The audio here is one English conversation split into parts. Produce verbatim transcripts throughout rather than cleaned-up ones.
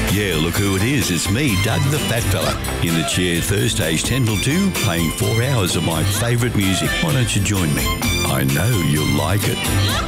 Yeah, look who it is. It's me, Doug the Fat Fella, in the chair Thursdays ten till two, playing four hours of my favourite music. Why don't you join me? I know you'll like it.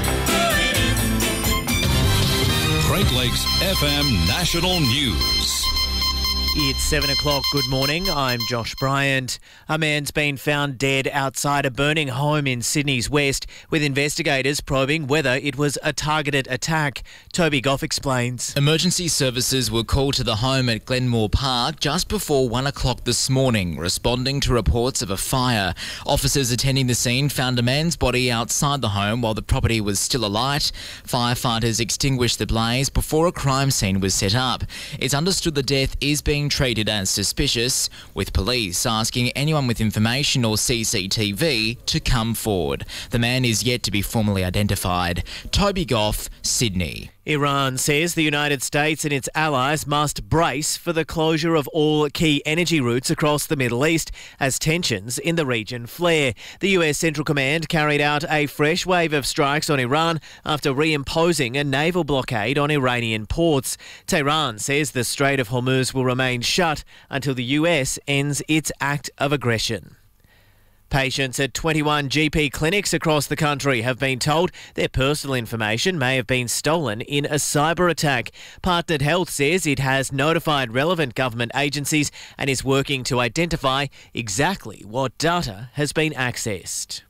Great Lakes F M National News. It's seven o'clock. Good morning. I'm Josh Bryant. A man's been found dead outside a burning home in Sydney's west, with investigators probing whether it was a targeted attack. Toby Goff explains. Emergency services were called to the home at Glenmore Park just before one o'clock this morning, responding to reports of a fire. Officers attending the scene found a man's body outside the home while the property was still alight. Firefighters extinguished the blaze before a crime scene was set up. It's understood the death is being treated as suspicious, with police asking anyone with information or C C T V to come forward. The man is yet to be formally identified. Toby Goff, Sydney. Iran says the United States and its allies must brace for the closure of all key energy routes across the Middle East as tensions in the region flare. The U S Central Command carried out a fresh wave of strikes on Iran after reimposing a naval blockade on Iranian ports. Tehran says the Strait of Hormuz will remain shut until the U S ends its act of aggression. Patients at twenty-one G P clinics across the country have been told their personal information may have been stolen in a cyber attack. Partnered Health says it has notified relevant government agencies and is working to identify exactly what data has been accessed.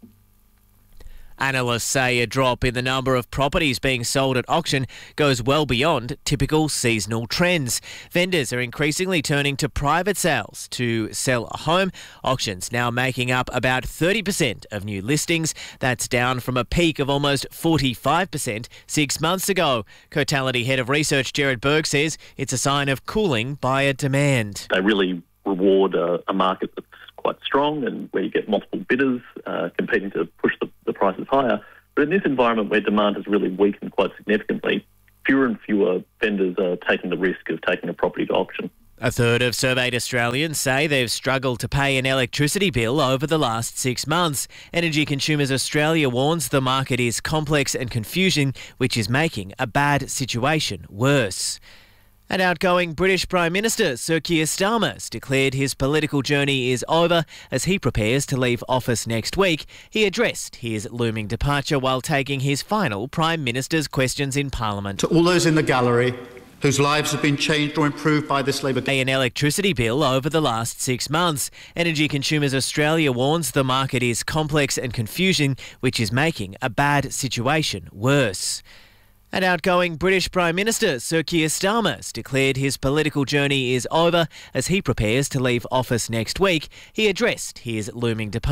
Analysts say a drop in the number of properties being sold at auction goes well beyond typical seasonal trends. Vendors are increasingly turning to private sales to sell a home. Auctions now making up about thirty percent of new listings. That's down from a peak of almost forty-five percent six months ago. Cotality Head of Research Gerard Berg says it's a sign of cooling buyer demand. They really reward a, a market that's quite strong and where you get multiple bidders uh, competing to push the, the prices higher. But in this environment where demand has really weakened quite significantly, fewer and fewer vendors are taking the risk of taking a property to auction. A third of surveyed Australians say they've struggled to pay an electricity bill over the last six months. Energy Consumers Australia warns the market is complex and confusing, which is making a bad situation worse. And outgoing British Prime Minister Sir Keir Starmer's declared his political journey is over as he prepares to leave office next week. He addressed his looming departure while taking his final Prime Minister's questions in Parliament. To all those in the gallery whose lives have been changed or improved by this Labor government. An electricity bill over the last six months. Energy Consumers Australia warns the market is complex and confusing, which is making a bad situation worse. And outgoing British Prime Minister Sir Keir Starmer's declared his political journey is over as he prepares to leave office next week. He addressed his looming departure.